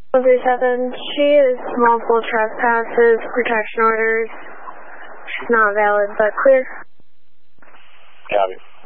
137, she is multiple trespasses, protection orders. She's not valid, but clear. Copy.